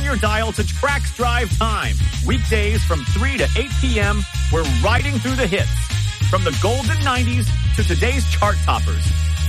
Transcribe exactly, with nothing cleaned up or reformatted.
your dial to Trax Drive Time. Weekdays from three to eight p.m., we're riding through the hits. From the golden nineties to today's chart toppers,